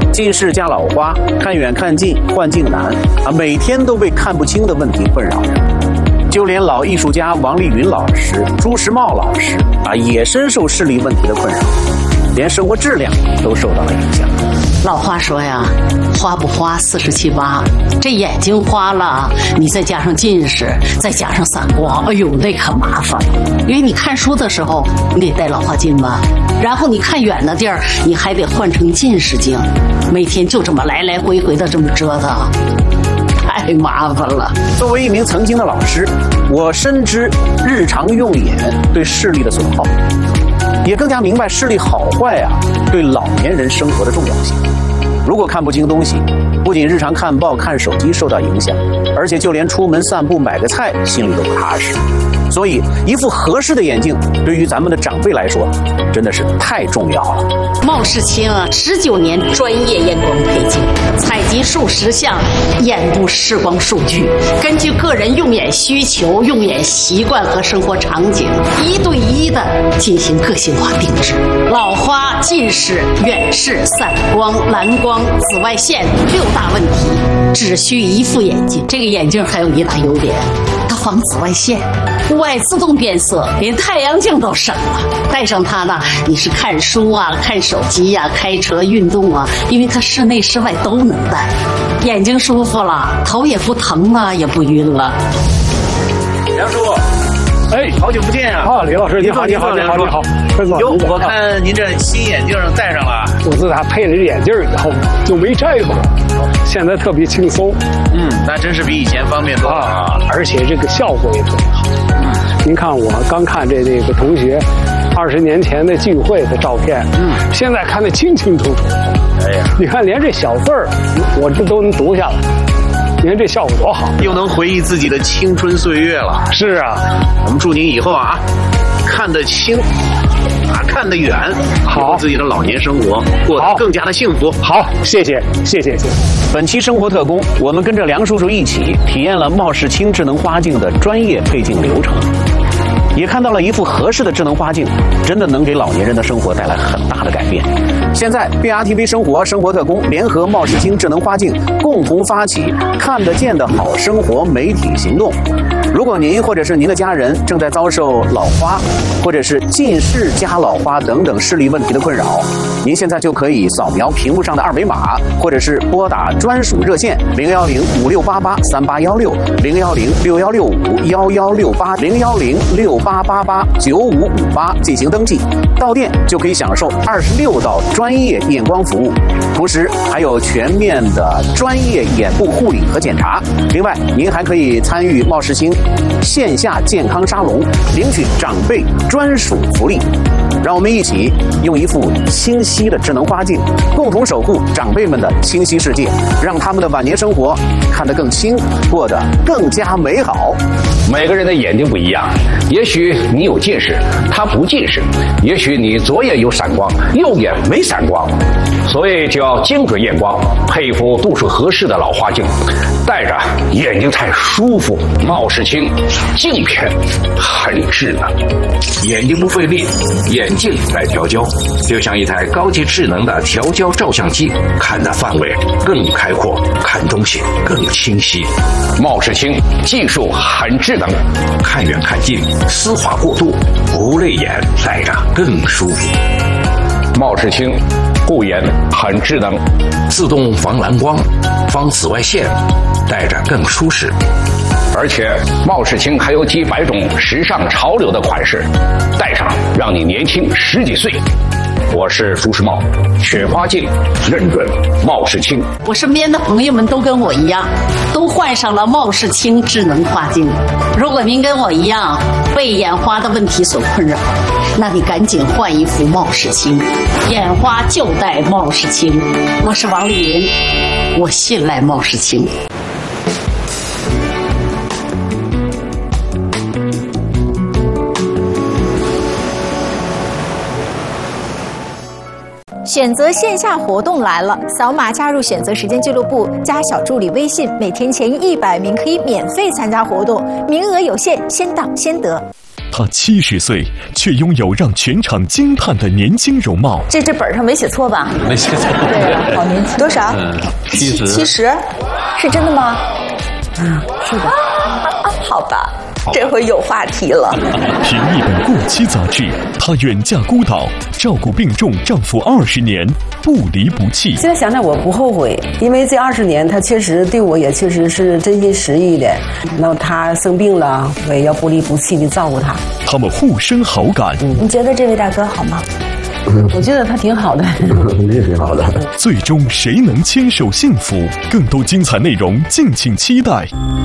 近视加老花，看远看近，幻境难啊，每天都被看不清的问题困扰着。就连老艺术家王丽云老师、朱时茂老师啊，也深受视力问题的困扰，连生活质量都受到了影响。 老话说呀，花不花47、8，这眼睛花了，你再加上近视，再加上散光，哎呦，那可麻烦。因为你看书的时候，你得戴老花镜吧，然后你看远的地儿，你还得换成近视镜，每天就这么来来回回的这么折腾。太麻烦了。 作为一名曾经的老师，我深知日常用眼对视力的损耗，也更加明白视力好坏对老年人生活的重要性。如果看不清东西，不仅日常看报看手机受到影响，而且就连出门散步买个菜心里都不踏实。所以一副合适的眼镜对于咱们的长辈来说真的是太重要了。 茂世清19年专业验光配镜，采集数十项眼部视光数据，根据个人用眼需求、用眼习惯和生活场景，1对1的进行个性化定制。老花、近视、远视、散光、蓝光、紫外线6大问题，只需一副眼镜。这个眼镜还有一大优点，它防紫外线，户外自动变色，连太阳镜都省了。戴上它呢，你是看书看手机开车、运动因为它室内室外都能戴，眼睛舒服了，头也不疼了，也不晕了。 梁叔，好久不见李老师，你好， 梁叔。哟，我看您这新眼镜戴上了。 我自打配了这眼镜以后就没摘过，现在特别轻松。 那真是比以前方便多了而且这个效果也特别好。您看我刚看这个同学20年前的聚会的照片，现在看得清清楚楚。你看连这小字儿，我这都能读下来。你看这效果多好， 又能回忆自己的青春岁月了。 是啊， 我们祝您以后看得清，看得远，好，自己的老年生活过得更加的幸福。 好，谢谢。 本期生活特工，我们跟着梁叔叔一起体验了茂世清智能花镜的专业配镜流程，也看到了一副合适的智能花镜真的能给老年人的生活带来很大的改变。现在 BRTV 生活特工联合茂世清智能花镜共同发起看得见的好生活媒体行动。如果您或者是您的家人正在遭受老花或者是近视加老花等等视力问题的困扰，您现在就可以扫描屏幕上的2维码，或者是拨打专属热线01056883816 01061651168 01068889558进行登记，到店就可以享受26道专业验光服务，同时还有全面的专业眼部护理和检查。另外，您还可以参与茂世清线下健康沙龙，领取长辈专属福利。让我们一起用一副清晰的智能花镜，共同守护长辈们的清晰世界，让他们的晚年生活看得更清，过得更加美好。 每个人的眼睛不一样，也许你有近视，他不近视；也许你左眼有散光，右眼没散光。所以就要精准验光，配一副度数合适的老花镜，戴着眼睛才舒服。茂世清镜片很智能，眼睛不费力，眼镜来调焦，就像一台高级智能的调焦照相机，看的范围更开阔，看东西更清晰。茂世清技术很智能，看远看近，丝滑过渡，不累眼，戴着更舒服。茂世清护眼很智能，自动防蓝光、防紫外线，戴着更舒适。而且茂世清还有几百种时尚潮流的款式，戴上让你年轻10几岁。我是朱时茂，选花镜认准茂世清。 我身边的朋友们都跟我一样，都换上了茂世清智能花镜。如果您跟我一样被眼花的问题所困扰，那你赶紧换一副茂世清，眼花就戴茂世清。我是王丽云，我信赖茂世清。 选择线下活动来了，扫码加入选择时间俱乐部，加小助理微信，每天前100名可以免费参加活动，名额有限，先到先得。 她70岁，却拥有让全场惊叹的年轻容貌。 这本上没写错吧？ 没写错。 对啊，好年轻。多少？70，是真的吗？是的。好吧。这回有话题了。 凭一本过期杂志，她远嫁孤岛，照顾病重丈夫20年，不离不弃。 现在想想我不后悔，因为这20年他确实对我也确实是真心实意的。那他生病了，我也要不离不弃地照顾他。 他们互生好感。 你觉得这位大哥好吗？ 我觉得他挺好的， 你也挺好的。 最终谁能牵手幸福？更多精彩内容，敬请期待。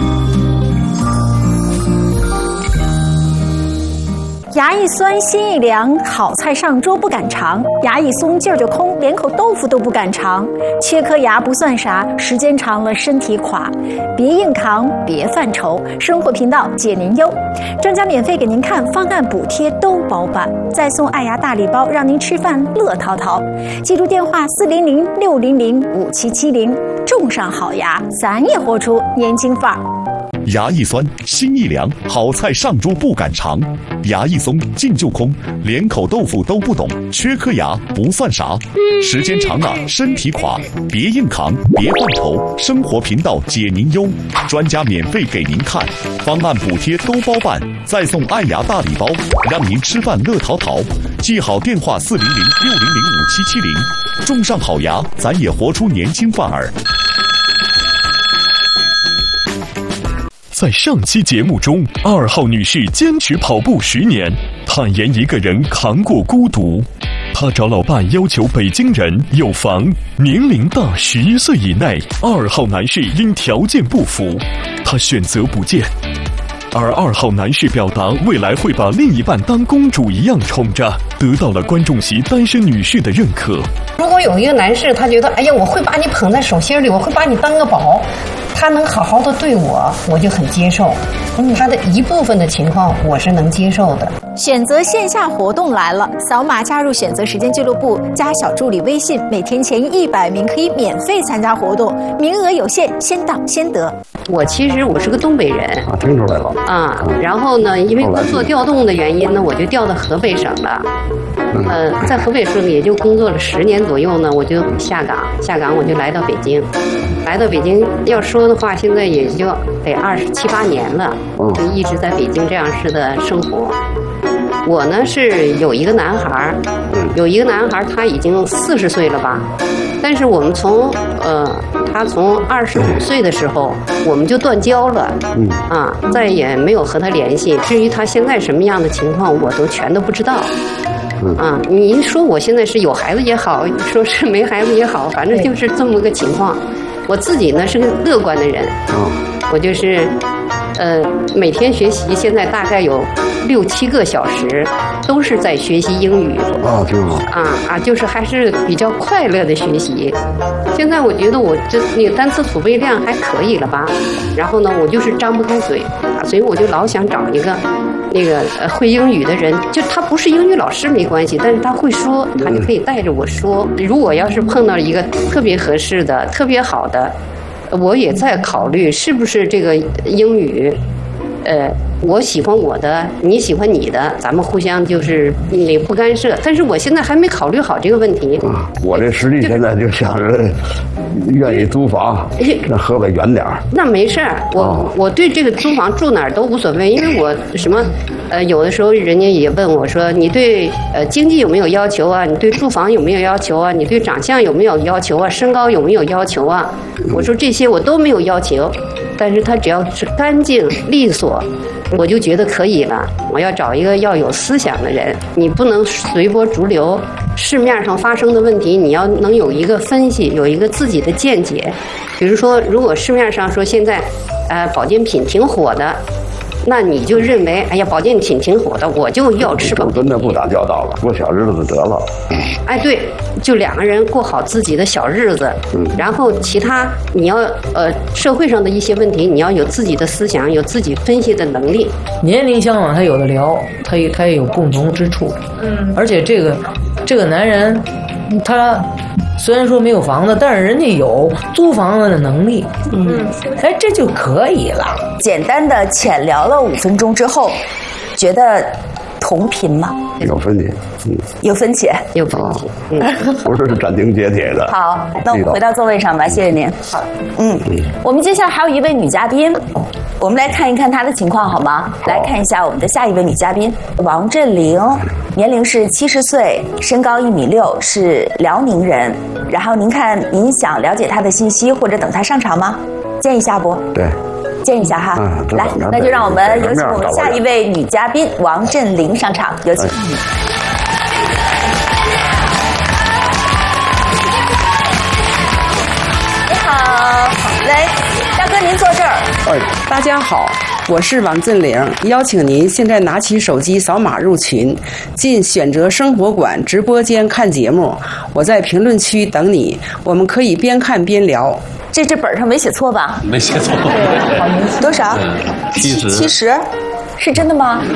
牙一酸心一凉，好菜上桌不敢尝；牙一松劲儿就空，连口豆腐都不敢尝。缺颗牙不算啥，时间长了身体垮。别硬扛，别犯愁，生活频道解您忧。专家免费给您看，方案补贴都包办，再送爱牙大礼包，让您吃饭乐淘淘。记住电话400-600-5770，种上好牙，咱也活出年轻范儿。 牙一酸心一凉，好菜上桌不敢尝；牙一松劲就空，连口豆腐都不懂。缺颗牙不算啥，时间长了身体垮。别硬扛，别犯愁，生活频道解您忧。专家免费给您看，方案补贴都包办，再送爱牙大礼包，让您吃饭乐淘淘。记好电话400-600-5770，种上好牙，咱也活出年轻范儿。在上期节目中，2号女士坚持跑步10年，坦言一个人扛过孤独。她找老伴要求北京人有房，年龄大10岁以内。2号男士因条件不符，她选择不见。而2号男士表达未来会把另一半当公主一样宠着，得到了观众席单身女士的认可。 如果有一个男士，他觉得哎呀，我会把你捧在手心里，我会把你当个宝，他能好好的对我，我就很接受。他的一部分的情况我是能接受的。 选择线下活动来了，扫码加入选择时间俱乐部，加小助理微信，每天前100名可以免费参加活动，名额有限，先到先得。 其实我是个东北人啊，听出来了啊。然后呢，因为工作调动的原因呢，我就调到河北省了。在河北省也就工作了10年左右呢，我就下岗我就来到北京。来到北京，要说的话，现在也就得27、8年了，就一直在北京这样式的生活。我呢是有一个男孩，他已经40岁了吧，但是我们他从25岁的时候我们就断交了，再也没有和他联系。至于他现在什么样的情况，我都全都不知道。你说我现在是有孩子也好，说是没孩子也好，反正就是这么个情况。我自己呢是个乐观的人，我就是每天学习，现在大概有6、7个小时都是在学习英语。 挺好。 就是还是比较快乐的学习。现在我觉得我那个单词储备量还可以了吧，然后呢，我就是张不开嘴，所以我就老想找一个那个会英语的人，就他不是英语老师没关系，但是他会说，他就可以带着我说。如果要是碰到一个特别合适的、特别好的，我也在考虑是不是这个英语，我喜欢我的，你喜欢你的，咱们互相就是你不干涉。但是我现在还没考虑好这个问题。 我这实力现在就想着愿意租房，那河北远点儿。 那没事儿，我对这个租房住哪儿都无所谓，因为我有的时候人家也问我说，你对经济有没有要求啊？你对住房有没有要求啊？你对长相有没有要求啊？身高有没有要求啊？我说这些我都没有要求，但是他只要是干净利索，我就觉得可以了。我要找一个要有思想的人，你不能随波逐流，市面上发生的问题你要能有一个分析，有一个自己的见解。比如说，如果市面上说现在保健品挺火的，那你就认为哎呀保健品挺火的，我就要吃保健品。 跟那不打交道了，过小日子得了。 对，就2个人过好自己的小日子，然后其他你要社会上的一些问题，你要有自己的思想，有自己分析的能力。 年龄相仿，他有的聊，他也有共同之处。而且这个男人，他虽然说没有房子，但是人家有租房子的能力。这就可以了。 简单的浅聊了5分钟之后， 觉得同频吗？ 有分歧， 有分歧， 有分歧， 不是斩钉截铁的。 好，那我们回到座位上吧，谢谢您。好，我们接下来还有一位女嘉宾，我们来看一看她的情况好吗？来看一下我们的下一位女嘉宾王振玲，年龄是70岁，身高1.6米，是辽宁人。然后您看，您想了解她的信息或者等她上场吗？见一下不？ 对。 见一下哈，来，那就让我们有请我们下一位女嘉宾王振玲上场，有请。你好，来，大哥您坐这儿。 大家好，我是王振玲，邀请您现在拿起手机扫码入群，进选择生活馆直播间看节目。我在评论区等你，我们可以边看边聊。 这本上没写错吧？ 没写错。 多少？70，是真的吗？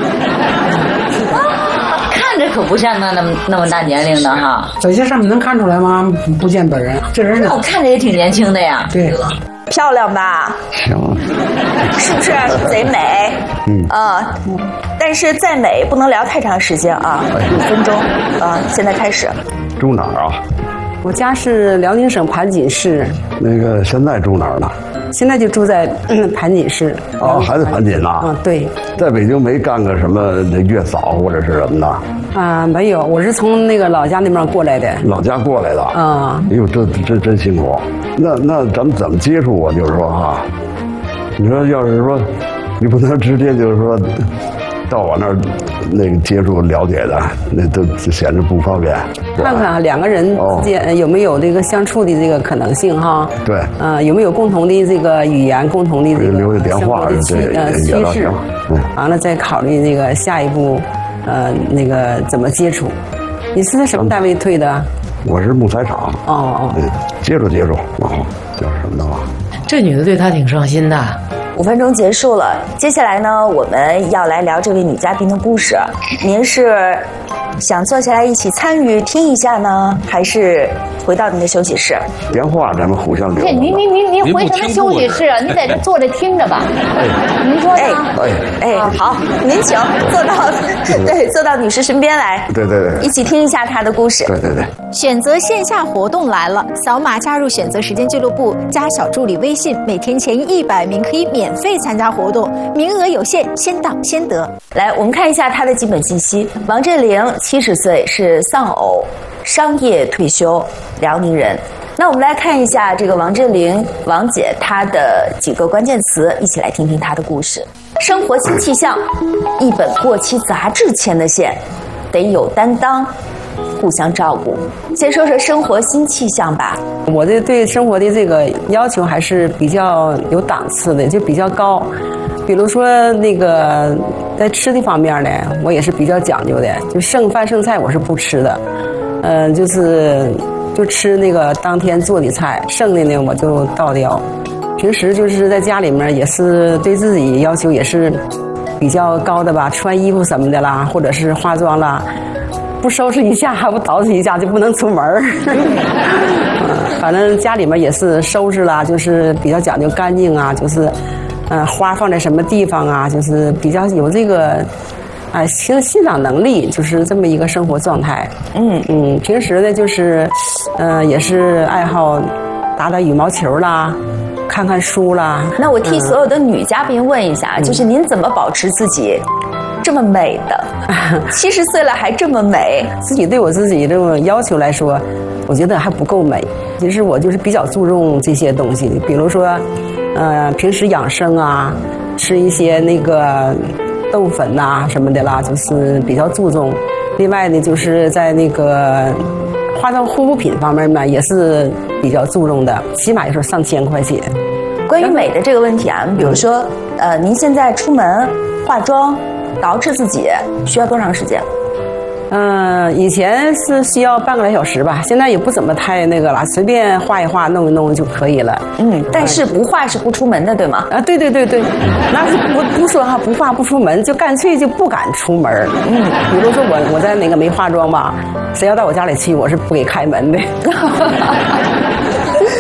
看着可不像那么大年龄的哈。 在这上面能看出来吗？不见本人。这人我看着也挺年轻的呀。 对， 漂亮吧？ 行， 是不是贼美？但是再美不能聊太长时间啊，5分钟啊。现在开始。 住哪儿啊？ 我家是辽宁省盘锦市。 那个现在住哪儿呢？ 现在就住在盘锦市。 哦，还在盘锦呢？ 对。在北京没干个什么月嫂或者是什么的？ 没有，我是从那个老家那边过来的。 老家过来的。哎呦，这真辛苦。那咱们怎么接触啊？就是说哈，你说要是说，你不能直接就是说。到我那儿那个接触了解的，那都显得不方便。 看看两个人之间有没有这个相处的这个可能性哈？ 对， 有没有共同的这个语言，共同的这个留个电话的趋势，完了再考虑那个下一步，那个怎么接触？你是在什么单位退的？ 我是木材厂。接触，叫什么的吧？ 这女的对他挺上心的。 5分钟结束了，接下来呢，我们要来聊这位女嘉宾的故事。您是想坐下来一起参与听一下呢，还是回到您的休息室？ 电话咱们互相留。 您回什么休息室啊？你在这坐着听着吧。您说呢？ 好，您请坐到女士身边来。 对， 一起听一下她的故事。 对。 选择线下活动来了，扫码加入选择时间俱乐部，加小助理微信，每天前100名可以免费参加活动，名额有限，先到先得。来，我们看一下她的基本信息。王振玲，70岁，是丧偶，商业退休，辽宁人。那我们来看一下这个王振玲王姐她的几个关键词，一起来听听她的故事。生活新气象，一本过期杂志牵的线，得有担当，互相照顾。先说说生活新气象吧。 我这对生活的这个要求还是比较有档次的，就比较高。比如说那个在吃的方面呢，我也是比较讲究的，就剩饭剩菜我是不吃的。就吃那个当天做的菜，剩的呢我就倒掉。平时就是在家里面也是对自己要求也是比较高的吧，穿衣服什么的啦，或者是化妆啦，不收拾一下，不捯饬一下就不能出门反正家里面也是收拾啦，就是比较讲究干净啊，就是花放在什么地方啊，就是比较有这个欣赏能力，就是这么一个生活状态。平时呢就是也是爱好打羽毛球啦，看看书啦。 那我替所有的女嘉宾问一下，就是您怎么保持自己这么美的？70岁了还这么美？ 自己对我自己这种要求来说，我觉得还不够美。其实我就是比较注重这些东西，比如说平时养生啊，吃一些那个豆粉呐什么的啦，就是比较注重。另外呢，就是在那个化妆护肤品方面呢，也是比较注重的，起码也是上千块钱。 关于美的这个问题啊，比如说您现在出门化妆捯饬自己需要多长时间？ 以前是需要半个来小时吧，现在也不怎么太那个了，随便画一画弄一弄就可以了。 但是不画是不出门的，对吗？ 对，那是不说哈，不画不出门，就干脆就不敢出门。比如说我在那个没化妆吧，谁要到我家里去，我是不给开门的。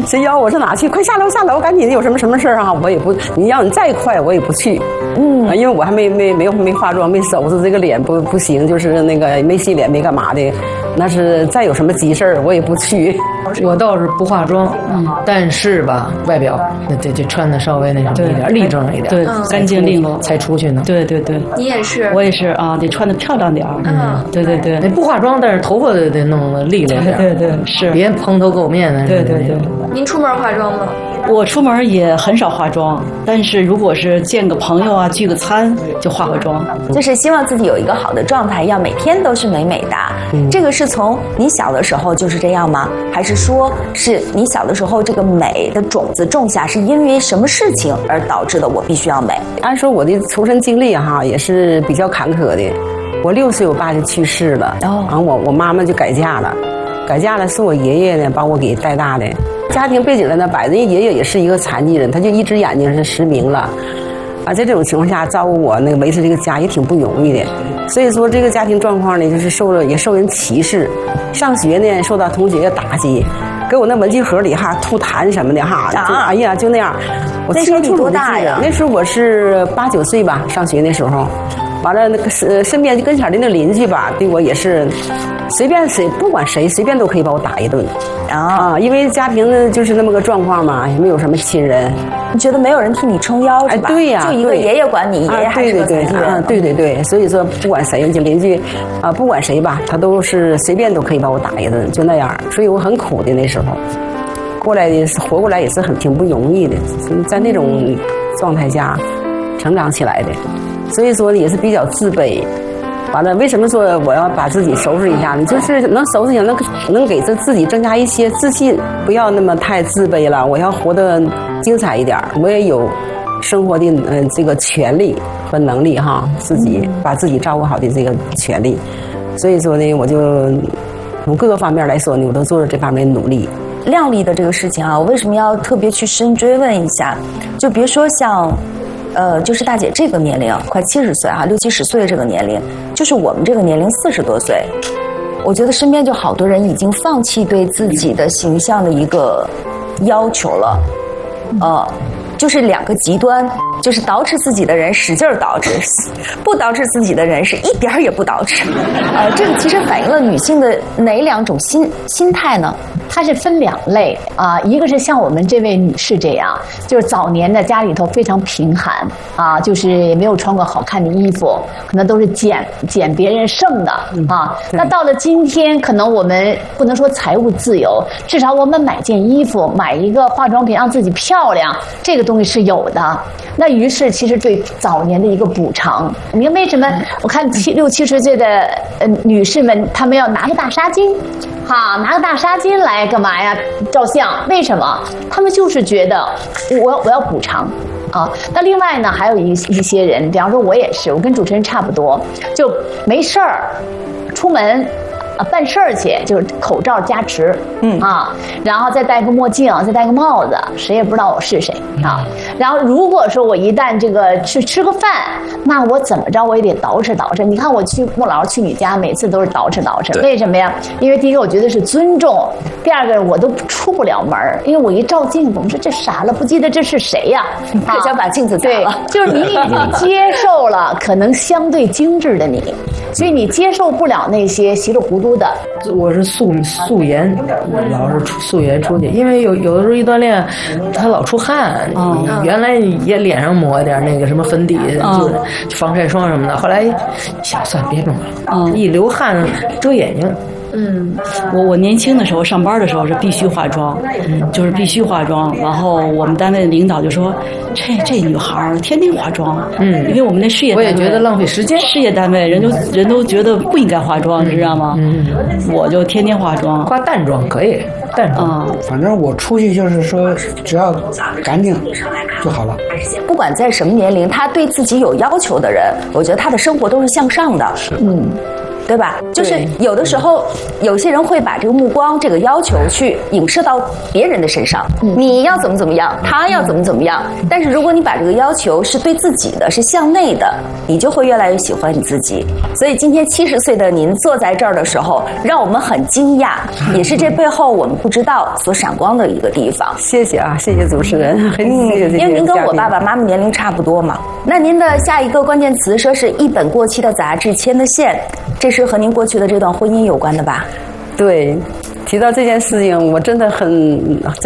谁邀我上哪去？快下楼下楼，赶紧有什么什么事啊？我也不，你要你再快我也不去。因为我还没化妆，没收拾这个脸不行，就是那个没洗脸没干嘛的。那是再有什么急事儿我也不去。 我倒是不化妆，但是吧，外表那得穿的稍微那什么一点，立正一点， 对，干净利落才出去呢。 对对对， 你也是， 我也是啊，得穿的漂亮点儿。对对对， 你不化妆，但是头发得弄得利落点。 对对是， 别蓬头垢面的。 对对对。 您出门化妆吗？ 我出门也很少化妆，但是如果是见个朋友啊，聚个餐就化妆。 就是希望自己有一个好的状态，要每天都是美美的。这个是从你小的时候就是这样吗？还是说是你小的时候这个美的种子种下，是因为什么事情而导致的？我必须要美。 按说我的出身经历哈也是比较坎坷的。我6岁我爸就去世了，然后我妈妈就改嫁了。改嫁了是我爷爷呢把我给带大的。家庭背景呢，摆着爷爷也是一个残疾人，他就一只眼睛是失明了，在这种情况下照顾我那个维持这个家也挺不容易的。所以说这个家庭状况呢，就是受人歧视。上学呢受到同学的打击，给我那文具盒里吐痰什么的哎呀就那样。我那时候你多大呀？ 那时候我是8、9岁吧，上学那时候。完了那个身边跟前的那邻居吧，对我也是随便谁不管谁随便都可以把我打一顿因为家庭呢就是那么个状况嘛，也没有什么亲人。 你觉得没有人替你撑腰是吧？ 对呀， 就一个爷爷管你，爷爷还是个残疾人。 对对对，所以说不管谁，就邻居不管谁吧，他都是随便都可以把我打一顿，就那样。所以我很苦的那时候，活过来也是挺不容易的，在那种状态下成长起来的。所以说也是比较自卑。完了，为什么说我要把自己收拾一下呢？就是能收拾一下，能给自己增加一些自信，不要那么太自卑了。我要活得精彩一点，我也有生活的这个权利和能力自己把自己照顾好的这个权利。所以说呢，我就从各个方面来说呢，我都做了这方面的努力。 靓丽的这个事情我为什么要特别去深追问一下？就别说像。就是大姐这个年龄，快70岁60、70岁这个年龄，就是我们这个年龄40多岁，我觉得身边就好多人已经放弃对自己的形象的一个要求了，就是2个极端，就是捯饬自己的人使劲捯饬，不捯饬自己的人是一点儿也不捯饬。这个其实反映了女性的哪2种心态呢？ 它是分2类一个是像我们这位女士这样，就是早年的家里头非常贫寒就是也没有穿过好看的衣服，可能都是捡别人剩的那到了今天，可能我们不能说财务自由，至少我们买件衣服，买一个化妆品让自己漂亮，这个东西是有的。那于是其实对早年的一个补偿。你看为什么我看60、70岁的女士们，她们要拿个大纱巾拿个大纱巾来干嘛呀？照相？为什么？他们就是觉得我要补偿那另外呢，还有一些人，比方说我也是，我跟主持人差不多，就没事儿出门办事儿去，就是口罩加持然后再戴个墨镜，再戴个帽子，谁也不知道我是谁然后如果说我一旦这个去吃个饭，那我怎么着我也得捯饬。你看我去穆老师去你家，每次都是捯饬。为什么呀？因为第一个我觉得是尊重，第二个我都出不了门，因为我一照镜子，我说这傻了，不记得这是谁呀？ 这叫把镜子砸了。 对，就是你已经接受了可能相对精致的你，所以你接受不了那些稀里糊涂的。 我是素颜，老是素颜出去，因为有的时候一锻炼，他老出汗。原来也脸上抹点那个什么粉底，就是防晒霜什么的。后来想算别弄了，一流汗遮眼睛。 我年轻的时候上班的时候是必须化妆，就是必须化妆。然后我们单位的领导就说：“这女孩天天化妆。”因为我们那事业单位， 我也觉得浪费时间。 事业单位人都觉得不应该化妆，你知道吗？我就天天化妆， 化淡妆可以，淡妆。 反正我出去就是说，只要干净就好了。 不管在什么年龄，他对自己有要求的人，我觉得他的生活都是向上的。 对吧？就是有的时候，有些人会把这个目光、这个要求去影射到别人的身上，你要怎么样，他要怎么样。但是如果你把这个要求是对自己的，是向内的，你就会越来越喜欢你自己。所以今天70岁的您坐在这儿的时候，让我们很惊讶，也是这背后我们不知道所闪光的一个地方。 谢谢啊，谢谢主持人，很谢谢。 因为您跟我爸爸妈妈年龄差不多嘛。那您的下一个关键词说是一本过期的杂志牵的线，这是和您过去的这段婚姻有关的吧？ 对，提到这件事情，我真的很